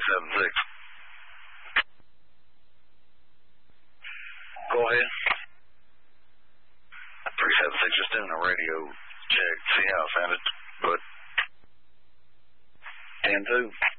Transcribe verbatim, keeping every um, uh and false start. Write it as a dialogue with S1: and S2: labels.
S1: seven six. Go ahead. three seven six, just doing a radio check. See how it sounded. Good. ten two.